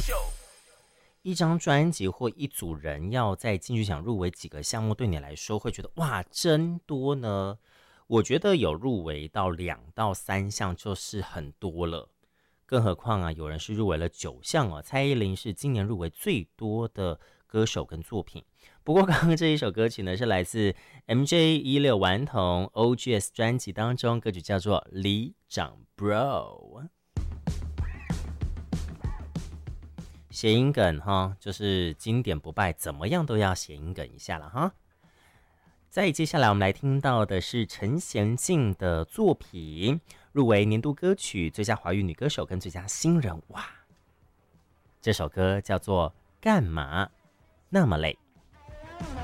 一张专辑或一组人要在金曲奖入围几个项目，对你来说会觉得哇真多呢？我觉得有入围到2到3项就是很多了，更何况啊，有人是入围了9项哦。蔡依林是今年入围最多的歌手跟作品。不过刚刚这一首歌曲呢，是来自 MJ16 顽童 OGS 专辑当中，歌曲叫做《里长 Bro》。谐音梗哈，就是经典不败，怎么样都要谐音梗一下了哈。再接下来我们来听到的是陈娴静的作品，入围年度歌曲、最佳华语女歌手跟最佳新人。哇，这首歌叫做《干嘛那么累》。